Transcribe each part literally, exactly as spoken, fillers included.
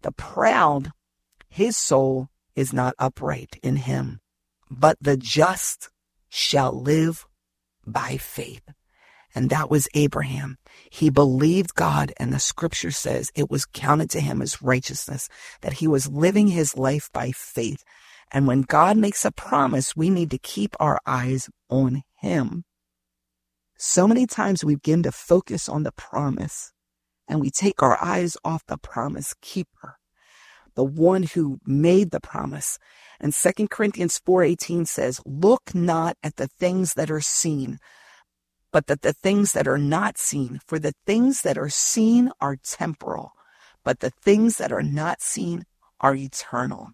The proud, his soul is not upright in him, but the just shall live by faith. And that was Abraham. He believed God, and the scripture says it was counted to him as righteousness, that he was living his life by faith. And when God makes a promise, we need to keep our eyes on him. So many times we begin to focus on the promise, and we take our eyes off the promise keeper, the one who made the promise. And Second Corinthians four eighteen says, look not at the things that are seen, but that the things that are not seen. For the things that are seen are temporal, but the things that are not seen are eternal.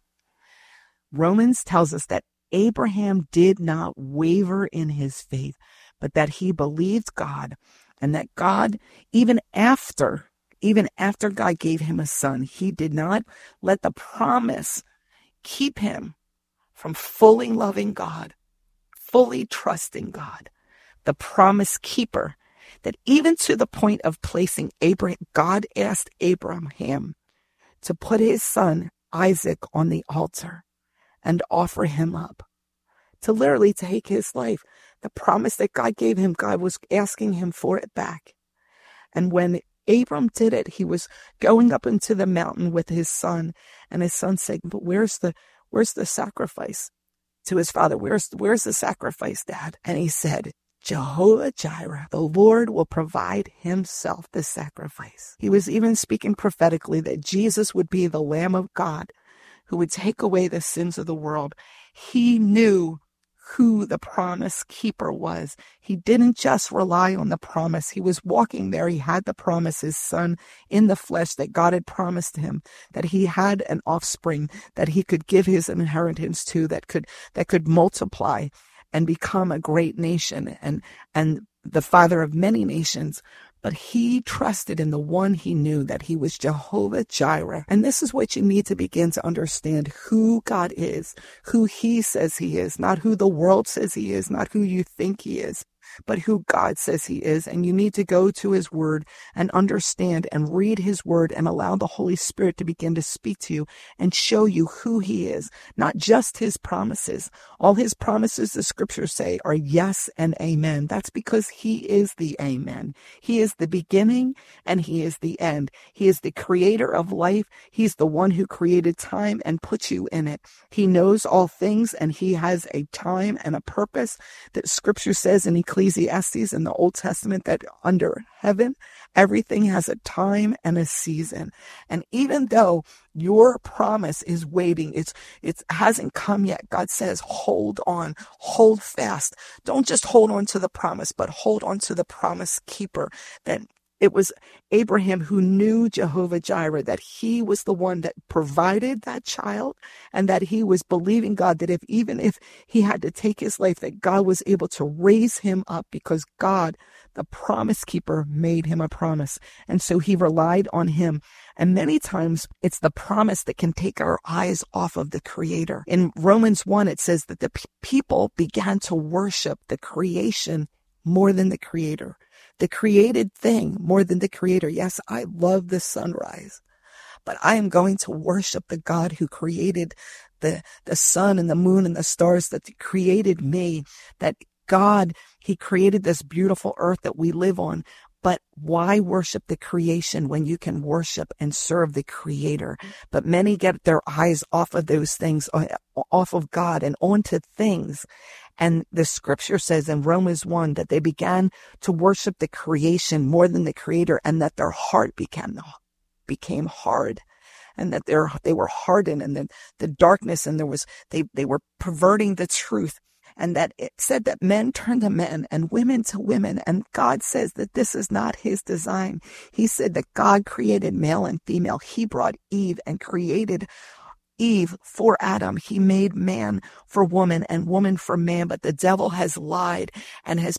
Romans tells us that Abraham did not waver in his faith, but that he believed God, and that God, even after, even after God gave him a son, he did not let the promise keep him from fully loving God, fully trusting God, the promise keeper, that even to the point of placing Abraham, God asked Abraham to put his son Isaac on the altar and offer him up, to literally take his life. The promise that God gave him, God was asking him for it back. And when Abram did it, he was going up into the mountain with his son, and his son said, but where's the where's the sacrifice? To his father, where's where's the sacrifice, Dad? And he said, Jehovah Jireh, the Lord will provide himself the sacrifice. He was even speaking prophetically that Jesus would be the Lamb of God who would take away the sins of the world. He knew who the promise keeper was. He didn't just rely on the promise. He was walking there. He had the promise, his son in the flesh, that God had promised him, that he had an offspring that he could give his inheritance to, that could that could multiply and become a great nation and and the father of many nations. But he trusted in the one he knew, that he was Jehovah Jireh. And this is what you need to begin to understand: who God is, who he says he is, not who the world says he is, not who you think he is, but who God says he is. And you need to go to his word and understand and read his word and allow the Holy Spirit to begin to speak to you and show you who he is, not just his promises. All his promises, the scriptures say, are yes and amen. That's because he is the amen. He is the beginning and he is the end. He is the creator of life. He's the one who created time and put you in it. He knows all things, and he has a time and a purpose. That scripture says in Ecclesiastes in the Old Testament that under heaven, everything has a time and a season. And even though your promise is waiting, it's it hasn't come yet, God says, hold on, hold fast. Don't just hold on to the promise, but hold on to the promise keeper. That it was Abraham who knew Jehovah Jireh, that he was the one that provided that child, and that he was believing God that if even if he had to take his life, that God was able to raise him up, because God, the promise keeper, made him a promise. And so he relied on him. And many times it's the promise that can take our eyes off of the creator. In Romans one, it says that the p- people began to worship the creation more than the creator. The created thing more than the creator. Yes, I love the sunrise, but I am going to worship the God who created the, the sun and the moon and the stars, that created me, that God, he created this beautiful earth that we live on. But why worship the creation when you can worship and serve the creator? But many get their eyes off of those things, off of God, and onto things. And the scripture says in Romans one that they began to worship the creation more than the creator, and that their heart became, became hard, and that they're, they were hardened, and then the darkness, and there was, they, they were perverting the truth. And that it said that men turn to men and women to women. And God says that this is not his design. He said that God created male and female. He brought Eve and created Eve for Adam. He made man for woman and woman for man. But the devil has lied and has been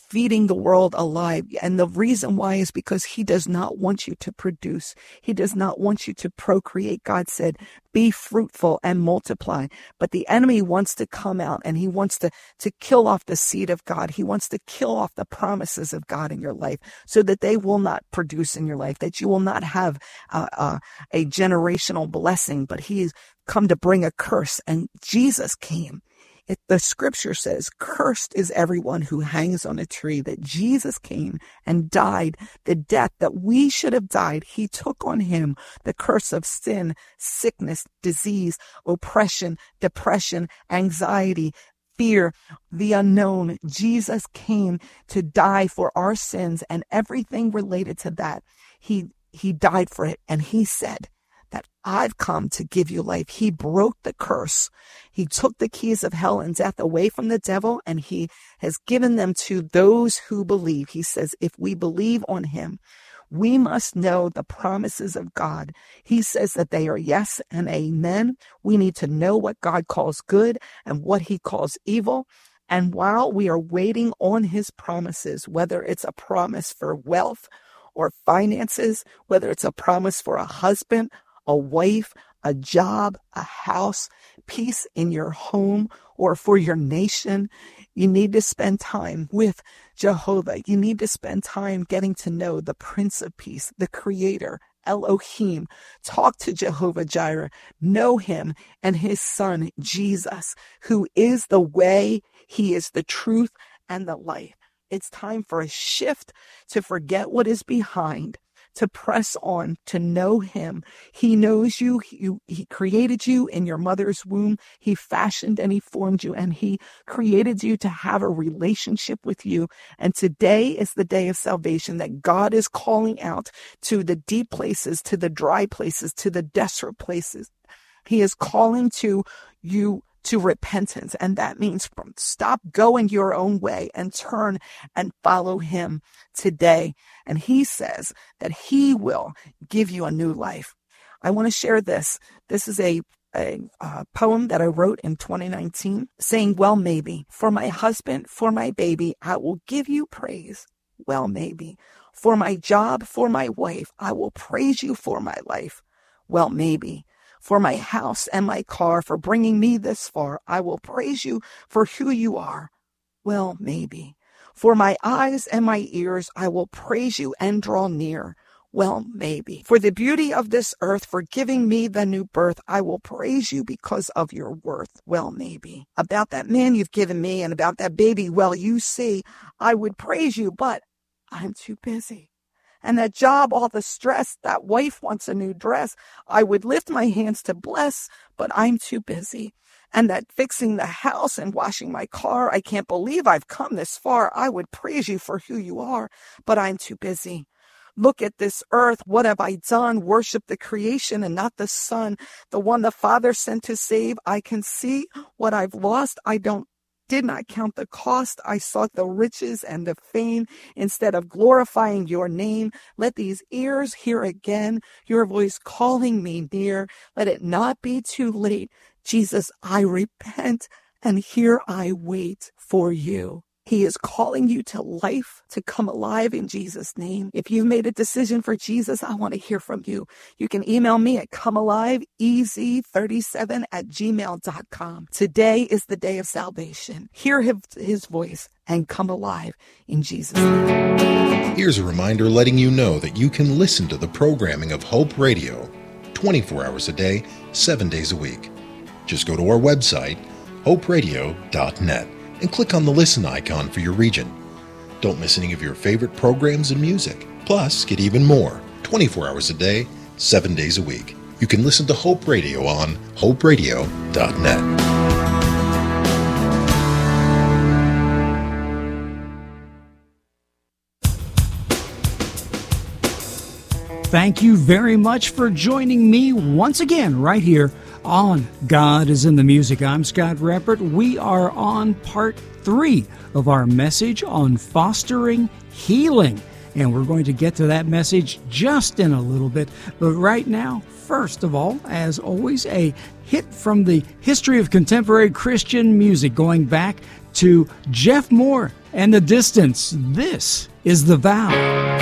feeding the world alive. And the reason why is because he does not want you to produce. He does not want you to procreate. God said, be fruitful and multiply. But the enemy wants to come out and he wants to, to kill off the seed of God. He wants to kill off the promises of God in your life so that they will not produce in your life, that you will not have uh, uh, a generational blessing. But he's come to bring a curse. And Jesus came. It, the scripture says, cursed is everyone who hangs on a tree, that Jesus came and died the death that we should have died. He took on him the curse of sin, sickness, disease, oppression, depression, anxiety, fear, the unknown. Jesus came to die for our sins and everything related to that. He, he died for it. And he said that I've come to give you life. He broke the curse. He took the keys of hell and death away from the devil, and he has given them to those who believe. He says, if we believe on him, we must know the promises of God. He says that they are yes and amen. We need to know what God calls good and what he calls evil. And while we are waiting on his promises, whether it's a promise for wealth or finances, whether it's a promise for a husband, a wife, a job, a house, peace in your home, or for your nation, you need to spend time with Jehovah. You need to spend time getting to know the Prince of Peace, the Creator, Elohim. Talk to Jehovah Jireh. Know him and his son, Jesus, who is the way, he is the truth and the life. It's time for a shift to forget what is behind, to press on, to know him. He knows you. He, he created you in your mother's womb. He fashioned and he formed you, and he created you to have a relationship with you. And today is the day of salvation, that God is calling out to the deep places, to the dry places, to the desperate places. He is calling to you to repentance. And that means from stop going your own way and turn and follow him today. And he says that he will give you a new life. I want to share this. This is a, a, a poem that I wrote in twenty nineteen saying, well, maybe for my husband, for my baby, I will give you praise. Well, maybe for my job, for my wife, I will praise you for my life. Well, maybe for my house and my car, for bringing me this far, I will praise you for who you are. Well, maybe. For my eyes and my ears, I will praise you and draw near. Well, maybe. For the beauty of this earth, for giving me the new birth, I will praise you because of your worth. Well, maybe. About that man you've given me and about that baby, well, you see, I would praise you, but I'm too busy. And that job, all the stress, that wife wants a new dress. I would lift my hands to bless, but I'm too busy. And that fixing the house and washing my car, I can't believe I've come this far. I would praise you for who you are, but I'm too busy. Look at this earth. What have I done? Worship the creation and not the Son, the one the Father sent to save. I can see what I've lost. I don't did not count the cost. I sought the riches and the fame instead of glorifying your name. Let these ears hear again your voice calling me near. Let it not be too late. Jesus, I repent, and here I wait for you. He is calling you to life, to come alive in Jesus' name. If you've made a decision for Jesus, I want to hear from you. You can email me at comealive e z thirty-seven at gmail dot com. Today is the day of salvation. Hear his, his voice and come alive in Jesus' name. Here's a reminder letting you know that you can listen to the programming of Hope Radio twenty-four hours a day, seven days a week. Just go to our website, hope radio dot net. and click on the listen icon for your region. Don't miss any of your favorite programs and music. Plus, get even more, twenty-four hours a day, seven days a week. You can listen to Hope Radio on hope radio dot net. Thank you very much for joining me once again right here on God is in the Music. I'm Scott Rappert. We are on part three of our message on fostering healing. and we're going to get to that message just in a little bit. But right now, first of all, as always, a hit from the history of contemporary Christian music going back to Jeff Moore and The Distance. This is The Vow.